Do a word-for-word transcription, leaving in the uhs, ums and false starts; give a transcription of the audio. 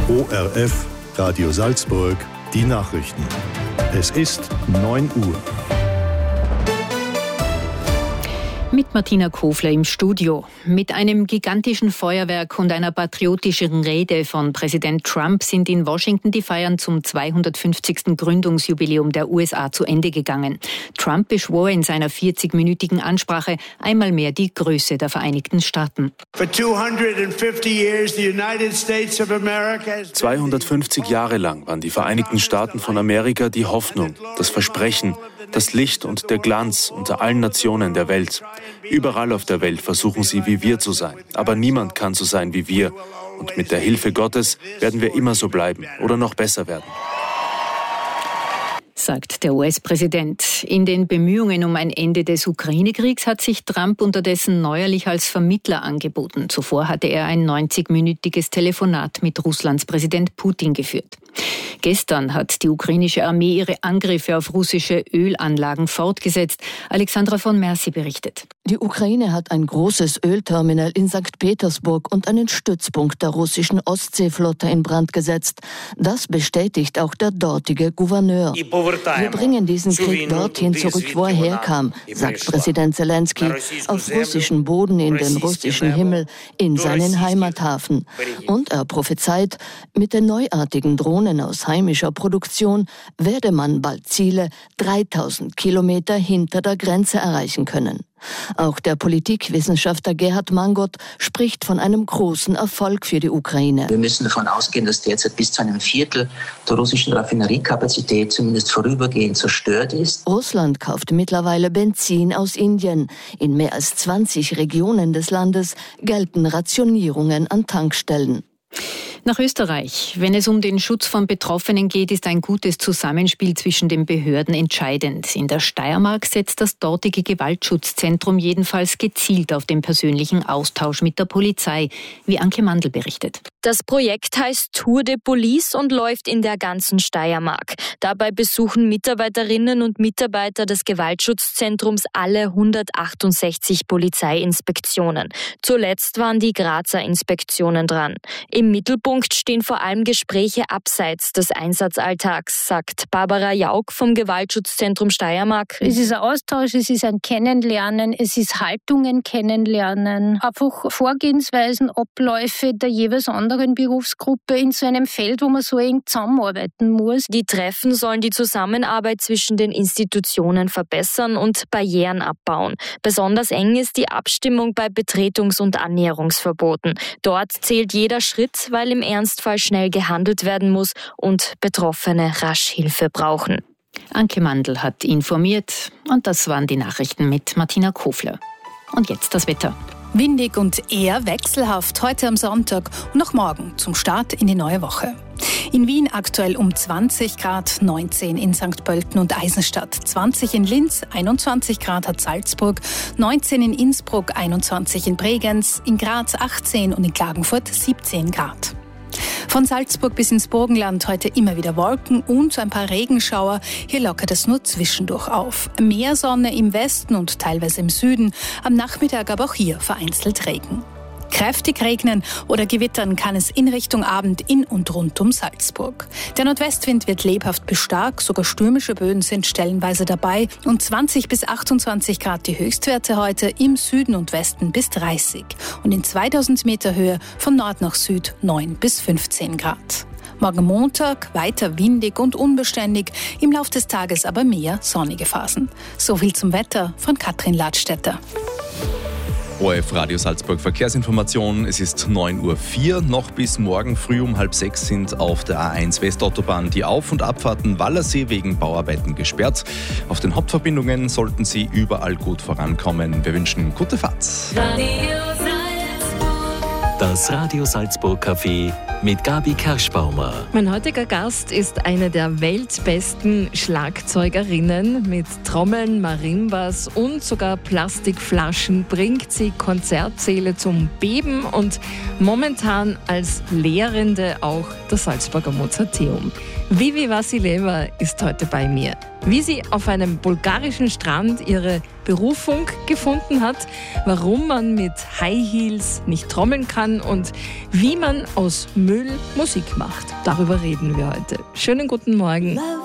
O R F, Radio Salzburg, die Nachrichten. Es ist neun Uhr. Mit Martina Kofler im Studio. Mit einem gigantischen Feuerwerk und einer patriotischen Rede von Präsident Trump sind in Washington die Feiern zum zweihundertfünfzigsten Gründungsjubiläum der U S A zu Ende gegangen. Trump beschwor in seiner vierzigminütigen Ansprache einmal mehr die Größe der Vereinigten Staaten. zweihundertfünfzig Jahre lang waren die Vereinigten Staaten von Amerika die Hoffnung, das Versprechen, das Licht und der Glanz unter allen Nationen der Welt. Überall auf der Welt versuchen sie, wie wir zu sein. Aber niemand kann so sein wie wir. Und mit der Hilfe Gottes werden wir immer so bleiben oder noch besser werden, sagt der U S-Präsident. In den Bemühungen um ein Ende des Ukraine-Kriegs hat sich Trump unterdessen neuerlich als Vermittler angeboten. Zuvor hatte er ein neunzigminütiges Telefonat mit Russlands Präsident Putin geführt. Gestern hat die ukrainische Armee ihre Angriffe auf russische Ölanlagen fortgesetzt. Alexandra von Mercy berichtet. Die Ukraine hat ein großes Ölterminal in Sankt Petersburg und einen Stützpunkt der russischen Ostseeflotte in Brand gesetzt. Das bestätigt auch der dortige Gouverneur. Wir bringen diesen Krieg dorthin zurück, wo er herkam, sagt Präsident Zelensky, auf russischen Boden, in den russischen Himmel, in seinen Heimathafen. Und er prophezeit, mit den neuartigen Drohnen aus heimischer Produktion werde man bald Ziele dreitausend Kilometer hinter der Grenze erreichen können. Auch der Politikwissenschaftler Gerhard Mangot spricht von einem großen Erfolg für die Ukraine. Wir müssen davon ausgehen, dass derzeit bis zu einem Viertel der russischen Raffineriekapazität zumindest vorübergehend zerstört ist. Russland kauft mittlerweile Benzin aus Indien. In mehr als zwanzig Regionen des Landes gelten Rationierungen an Tankstellen. Nach Österreich. Wenn es um den Schutz von Betroffenen geht, ist ein gutes Zusammenspiel zwischen den Behörden entscheidend. In der Steiermark setzt das dortige Gewaltschutzzentrum jedenfalls gezielt auf den persönlichen Austausch mit der Polizei, wie Anke Mandl berichtet. Das Projekt heißt Tour de Police und läuft in der ganzen Steiermark. Dabei besuchen Mitarbeiterinnen und Mitarbeiter des Gewaltschutzzentrums alle hundertachtundsechzig Polizeiinspektionen. Zuletzt waren die Grazer Inspektionen dran. Im Mittelpunkt stehen vor allem Gespräche abseits des Einsatzalltags, sagt Barbara Jauch vom Gewaltschutzzentrum Steiermark. Es ist ein Austausch, es ist ein Kennenlernen, es ist Haltungen kennenlernen, einfach Vorgehensweisen, Abläufe der jeweils anderen Berufsgruppe in so einem Feld, wo man so eng zusammenarbeiten muss. Die Treffen sollen die Zusammenarbeit zwischen den Institutionen verbessern und Barrieren abbauen. Besonders eng ist die Abstimmung bei Betretungs- und Annäherungsverboten. Dort zählt jeder Schritt, weil im Ernstfall schnell gehandelt werden muss und Betroffene rasch Hilfe brauchen. Anke Mandl hat informiert und das waren die Nachrichten mit Martina Kofler. Und jetzt das Wetter. Windig und eher wechselhaft heute am Sonntag und noch morgen zum Start in die neue Woche. In Wien aktuell um zwanzig Grad, neunzehn in Sankt Pölten und Eisenstadt, zwanzig in Linz, einundzwanzig Grad hat Salzburg, neunzehn in Innsbruck, einundzwanzig in Bregenz, in Graz achtzehn und in Klagenfurt siebzehn Grad. Von Salzburg bis ins Burgenland heute immer wieder Wolken und ein paar Regenschauer. Hier lockert es nur zwischendurch auf. Mehr Sonne im Westen und teilweise im Süden. Am Nachmittag aber auch hier vereinzelt Regen. Kräftig regnen oder gewittern kann es in Richtung Abend in und rund um Salzburg. Der Nordwestwind wird lebhaft bis stark, sogar stürmische Böen sind stellenweise dabei und zwanzig bis achtundzwanzig Grad die Höchstwerte heute, im Süden und Westen bis dreißig und in zweitausend Meter Höhe von Nord nach Süd neun bis fünfzehn Grad. Morgen Montag weiter windig und unbeständig, im Lauf des Tages aber mehr sonnige Phasen. So viel zum Wetter von Katrin Ladstätter. O R F Radio Salzburg Verkehrsinformation. Es ist neun Uhr vier. Noch bis morgen früh um halb sechs sind auf der A eins Westautobahn die Auf- und Abfahrten Wallersee wegen Bauarbeiten gesperrt. Auf den Hauptverbindungen sollten Sie überall gut vorankommen. Wir wünschen gute Fahrt. Radio Das Radio Salzburg Café mit Gabi Kerschbaumer. Mein heutiger Gast ist eine der weltbesten Schlagzeugerinnen. Mit Trommeln, Marimbas und sogar Plastikflaschen bringt sie Konzertsäle zum Beben und momentan als Lehrende auch das Salzburger Mozarteum. Vivi Vassileva ist heute bei mir. wie sie auf einem bulgarischen Strand ihre Berufung gefunden hat, warum man mit High Heels nicht trommeln kann und wie man aus Müll Musik macht. Darüber reden wir heute. Schönen guten Morgen.